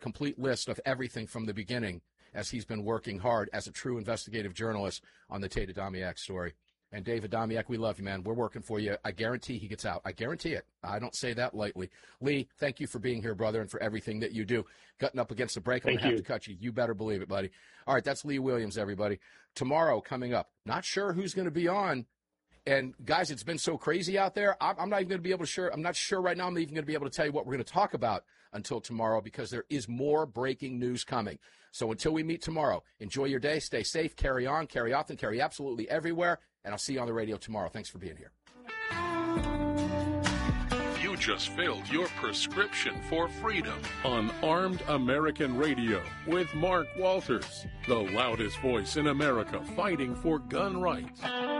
complete list of everything from the beginning, as he's been working hard as a true investigative journalist on the Tate Adamiak story. And David Adamiak, we love you, man. We're working for you. I guarantee he gets out. I guarantee it. I don't say that lightly. Lee, thank you for being here, brother, and for everything that you do. Cutting up against the break, I'm going to have to cut you. You better believe it, buddy. All right, that's Lee Williams, everybody. Tomorrow, coming up, not sure who's going to be on. And, guys, it's been so crazy out there. I'm not even going to be able to share. I'm not sure right now I'm even going to be able to tell you what we're going to talk about until tomorrow, because there is more breaking news coming. So until we meet tomorrow, enjoy your day. Stay safe. Carry on. Carry often. Carry absolutely everywhere. And I'll see you on the radio tomorrow. Thanks for being here. You just filled your prescription for freedom on Armed American Radio with Mark Walters, the loudest voice in America fighting for gun rights.